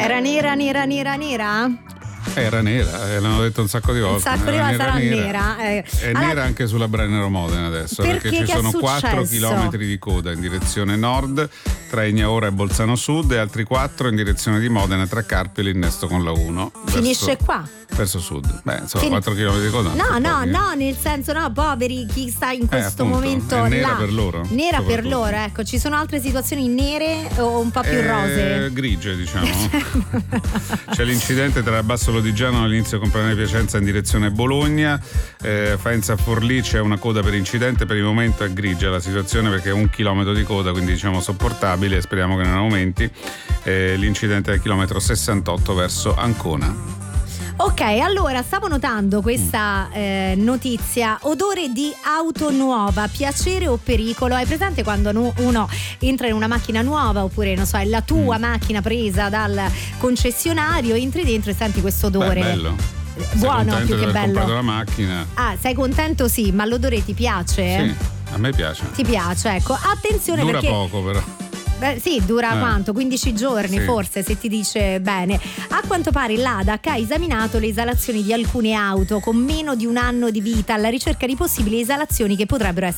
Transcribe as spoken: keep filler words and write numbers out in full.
Era nera, nera, nera, nera? Era nera, eh, l'hanno detto un sacco di volte. Un sacco di volte sarà nera. nera. Eh. È allora, nera anche sulla Brennero Modena adesso, perché, perché ci sono quattro chilometri di coda in direzione nord tra Ignaora e Bolzano Sud e altri quattro in direzione di Modena tra Carpi e l'Innesto con la uno. Finisce verso, qua. Verso sud. Beh, insomma, Fin- quattro chilometri di coda. No, no, pochi. no, nel senso no, poveri chi sta in questo eh, appunto, momento è nera là. per loro. Nera per loro, ecco. Ci sono altre situazioni nere o un po' più eh, rose? Grigie, diciamo. C'è l'incidente tra Basso Lodigiano all'inizio con Planare Piacenza in direzione Bologna. Eh, Faenza Forlì c'è una coda per incidente, per il momento è grigia la situazione perché è un chilometro di coda, quindi diciamo sopportabile, speriamo che non aumenti. Eh, l'incidente è al chilometro sessantotto verso Ancona. Ok, allora stavo notando questa eh, notizia: odore di auto nuova, piacere o pericolo? Hai presente quando uno entra in una macchina nuova, oppure non so, è la tua mm. macchina presa dal concessionario, entri dentro e senti questo odore? Beh, bello. Buono, più che bello. Hai comprato la macchina. Ah, sei contento? Sì, ma l'odore ti piace? Sì, a me piace. Ti piace, ecco. Attenzione, dura perché poco però. Beh, sì, dura eh. quanto? quindici giorni sì. Forse, se ti dice bene. A quanto pare l'A D A C ha esaminato le esalazioni di alcune auto con meno di un anno di vita alla ricerca di possibili esalazioni che potrebbero essere